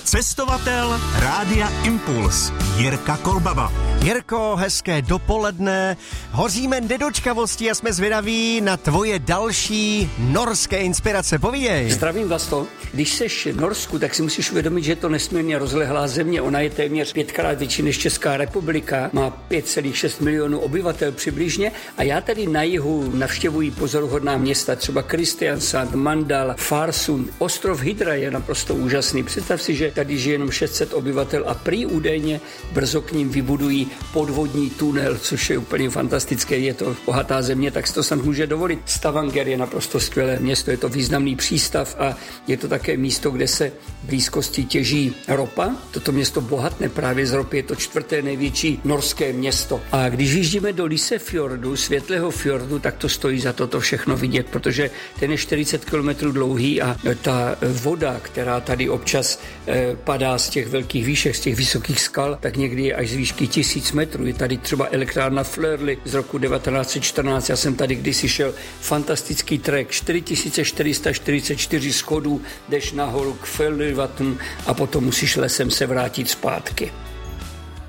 Cestovatel Rádia Impuls Jirka Kolbaba. Jirko, hezké dopoledne. Hoříme nedočkavostí a jsme zvědaví na tvoje další norské inspirace. Povídej. Zdravím vás to. Když seš v Norsku, tak si musíš uvědomit, že je to nesmírně rozlehlá země. Ona je téměř 5krát větší než Česká republika. Má 5,6 milionů obyvatel přibližně. A já tady na jihu navštěvuji pozoruhodná města, třeba Kristiansand, Mandal, Farsund. Ostrov Hydra je naprosto úžasný. Představ si, že tady žije jenom 600 obyvatel a prý údajně brzo k ním vybudují podvodní tunel, což je úplně fantastické. Je to bohatá země, tak si to snad může dovolit. Stavanger je naprosto skvělé město, je to významný přístav a je to také místo, kde se v blízkosti těží ropa. Toto město bohatne právě z ropy, je to 4. největší norské město. A když vyjíždíme do Lysefjordu, Světlého fjordu, tak to stojí za to všechno vidět, protože ten je 40 km dlouhý a ta voda, která tady občas padá z těch velkých výšek, z těch vysokých skal, tak někdy je až z výšky 1000 metrů. Je tady třeba elektrárna Flörli z roku 1914. Já jsem tady kdysi šel, fantastický trek, 4444 schodů, jdeš nahoru k Flörlivatn a potom musíš lesem se vrátit zpátky.